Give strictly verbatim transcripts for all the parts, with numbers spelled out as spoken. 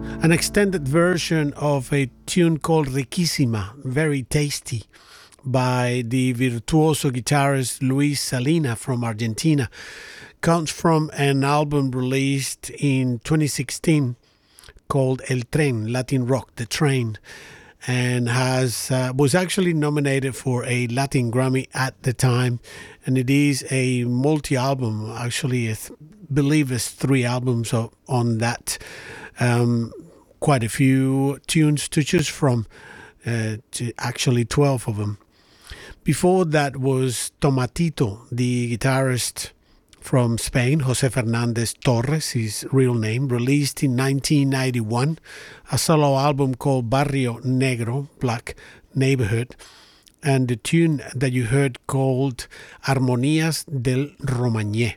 an extended version of a tune called Riquísima, very tasty, by the virtuoso guitarist Luis Salina from Argentina. Comes from an album released in twenty sixteen called El Tren, Latin Rock, The Train, and has uh, was actually nominated for a Latin Grammy at the time, and it is a multi-album. Actually, I th- believe there's three albums of, on that. Um, quite a few tunes to choose from, uh, to actually twelve of them. Before that was Tomatito, the guitarist from Spain, Jose Fernandez Torres, his real name, released in nineteen ninety-one a solo album called Barrio Negro, Black Neighborhood, and the tune that you heard called Armonías del Romagné.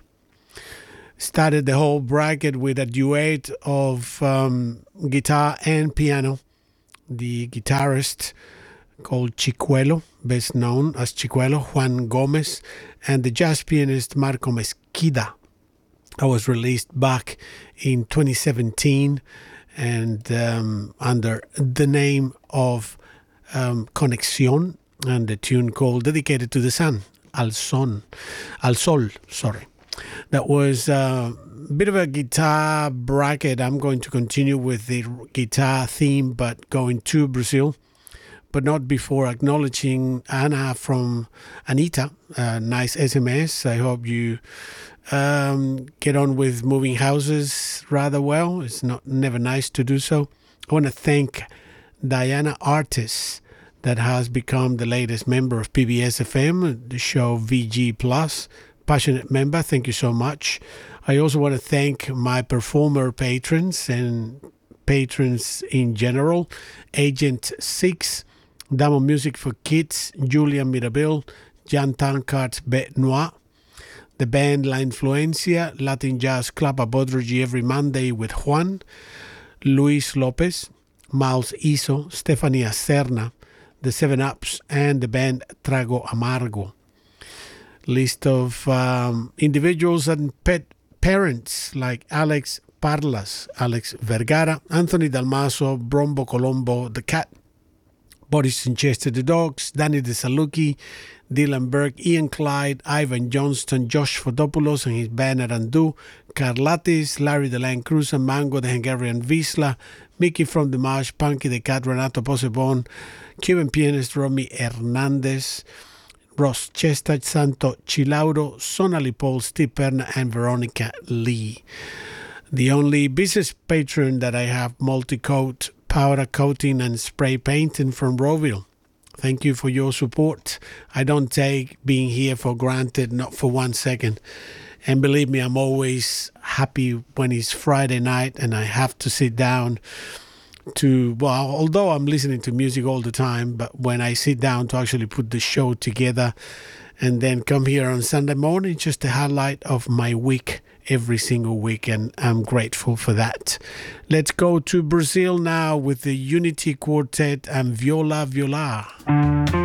Started the whole bracket with a duet of um, guitar and piano. The guitarist called Chicuelo, best known as Chicuelo, Juan Gomez, and the jazz pianist Marco Mesquida. That was released back in twenty seventeen and um, under the name of um, Conexión, and the tune called Dedicated to the Sun, Al Son, Al Sol, sorry. That was a bit of a guitar bracket. I'm going to continue with the guitar theme, but going to Brazil, but not before acknowledging Anna from Anita. A nice S M S. I hope you um, get on with moving houses rather well. It's not never nice to do so. I want to thank Diana Artis, that has become the latest member of P B S F M, the show V G Plus. Passionate member, thank you so much. I also want to thank my performer patrons and patrons in general. Agent six, Damo Music for Kids, Julia Mirabel, Jan Tankard Benoit, the band La Influencia, Latin Jazz Club Abodrogi every Monday with Juan, Luis Lopez, Miles Iso, Stefania Serna, the Seven Ups, and the band Trago Amargo. List of um, individuals and pet parents like Alex Parlas, Alex Vergara, Anthony Dalmaso, Brombo Colombo, the cat, Boris Winchester, the dogs, Danny DeSaluki, Dylan Berg, Ian Clyde, Ivan Johnston, Josh Fodopoulos and his band Arandu, Carlatis, Larry the Land Cruiser, Mango the Hungarian Visla, Mickey from the Marsh, Punky the Cat, Renato Posebon, Cuban pianist Romy Hernandez, Ross Chester, Santo Chilauro, Sonali Paul, Steve Perna, and Veronica Lee. The only business patron that I have, multi-coat, powder coating, and spray painting from Roville. Thank you for your support. I don't take being here for granted, not for one second. And believe me, I'm always happy when it's Friday night and I have to sit down to, well, although I'm listening to music all the time, but when I sit down to actually put the show together and then come here on Sunday morning, just a highlight of my week every single week, and I'm grateful for that. Let's go to Brazil now with the Unity Quartet and Viola Viola.